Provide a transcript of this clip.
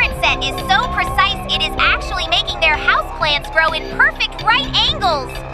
carrot set is so precise it is actually making their houseplants grow in perfect right angles.